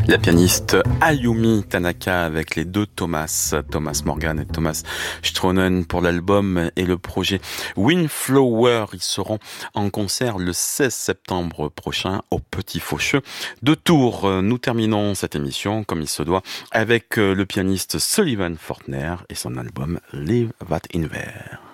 La pianiste Ayumi Tanaka avec les deux Thomas Morgan et Thomas Stronen pour l'album et le projet Windflower. Ils seront en concert le 16 septembre prochain au Petit Faucheux de Tours. Nous terminons cette émission comme il se doit avec le pianiste Sullivan Fortner et son album Leave That in There.